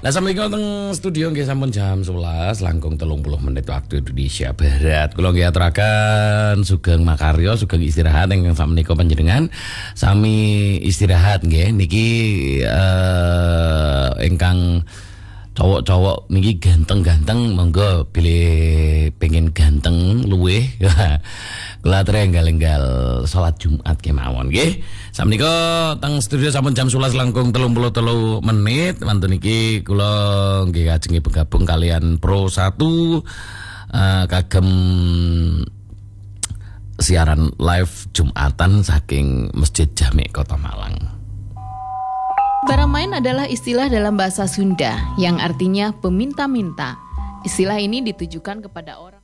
Assalamualaikum teng studio nggih sampun jam 11 langkung 30 menit waktu Indonesia Barat. Kula nggih aturaken sugeng makarya, sugeng istirahat ingkang sakmenika panjenengan sami istirahat nggih niki ingkang cowok-cowok niki ganteng-ganteng monggo pilih pengen ganteng luweh. Kula enggal-enggal salat Jumat kemawon nggih. Sakmenika teng studio sampun jam 11 langkung 33 menit. Wonten niki kula nggih ajeng bergabung kalian Pro 1 kagem siaran live Jumatan saking Masjid Jami Kota Malang. Baramain adalah istilah dalam bahasa Sunda yang artinya peminta-minta. Istilah ini ditujukan kepada orang